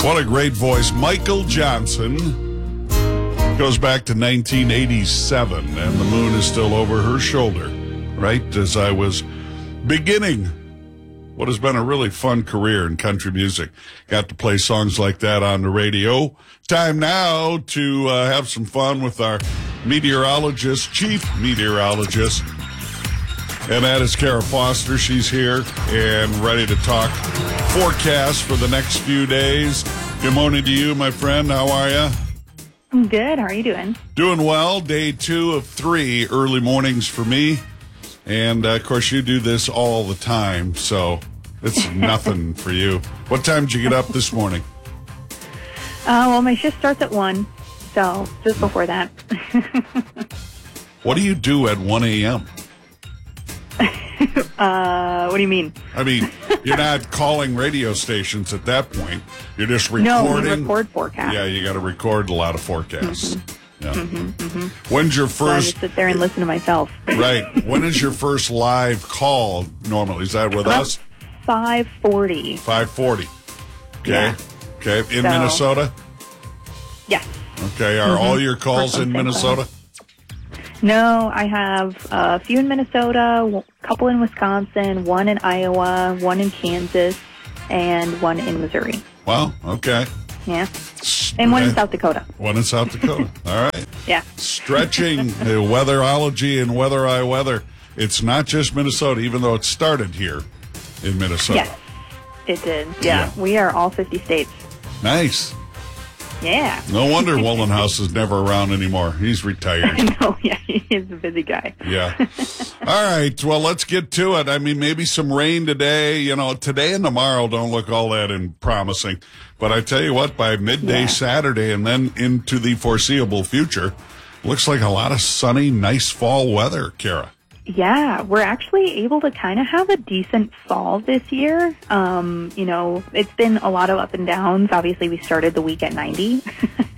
What a great voice. Michael Johnson goes back to 1987, and the moon is still over her shoulder, right as I was beginning what has been a really fun career in country music. Got to play songs like that on the radio. Time now to have some fun with our meteorologist, chief meteorologist, and that is Kara Foster. She's here and ready to talk forecast for the next few days. Good morning to you, my friend. How are you? I'm good. How are you doing? Doing well. Day 2 of 3 early mornings for me. And, of course, you do this all the time, so it's nothing for you. What time did you get up this morning? Well, my shift starts at 1, so just before that. What do you do at 1 a.m.? What do you mean? I mean, you're not calling radio stations at that point. You're just recording. No, we record forecasts. Yeah, you got to record a lot of forecasts. Yeah. When's your So I first... just sit there and listen to myself. Right. When is your first live call normally? Is that with us? 5:40. 5:40. Okay. Yeah. Okay. In So- Minnesota? Yes. Okay. Are all your calls in Something Minnesota? No, I have a few in Minnesota, a couple in Wisconsin, one in Iowa, one in Kansas, and one in Missouri. Wow. Okay. Yeah. And one in Okay. South Dakota. One in South Dakota. All right. Yeah. Stretching the weatherology and weather eye weather. It's not just Minnesota, even though it started here in Minnesota. Yes, it did. Yeah. We are all 50 states. Nice. Yeah. No wonder Wollenhaus is never around anymore. He's retired. No, yeah, he is a busy guy. Yeah. All right. Well, let's get to it. I mean, maybe some rain today. You know, today and tomorrow don't look all that promising. But I tell you what, by midday Saturday and then into the foreseeable future, looks like a lot of sunny, nice fall weather, Kara. Yeah, we're actually able to kind of have a decent fall this year. You know, it's been a lot of up and downs. Obviously, we started the week at 90.